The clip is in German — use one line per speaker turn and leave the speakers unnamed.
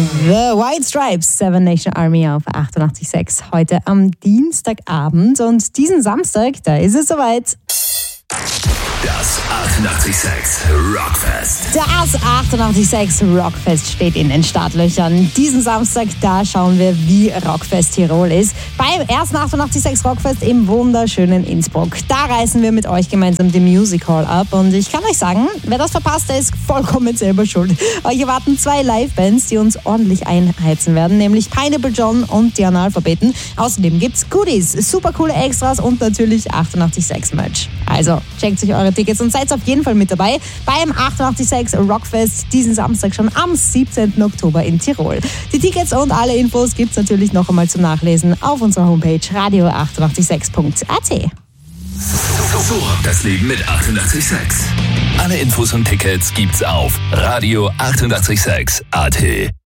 The White Stripes, Seven Nation Army auf 88.6 heute am Dienstagabend. Und diesen Samstag, da ist es soweit.
Das 88.6 Rockfest.
Das 88.6 Rockfest steht in den Startlöchern. Diesen Samstag, da schauen wir, wie Rockfest Tirol ist. Beim ersten 88.6 Rockfest im wunderschönen Innsbruck. Da reißen wir mit euch gemeinsam die Music Hall ab. Und ich kann euch sagen, wer das verpasst, der ist vollkommen selber schuld. Euch erwarten 2 Live-Bands, die uns ordentlich einheizen werden, nämlich Pineapple John und die Analphabeten. Außerdem gibt's Goodies, super coole Extras und natürlich 88.6 Merch. Also, checkt sich eure Tickets und seid auf jeden Fall mit dabei beim 88.6 Rockfest diesen Samstag schon am 17. Oktober in Tirol. Die Tickets und alle Infos gibt's natürlich noch einmal zum Nachlesen auf unserer Homepage radio886.at.
So das Leben mit 88.6. Alle Infos und Tickets gibt's auf radio886.at.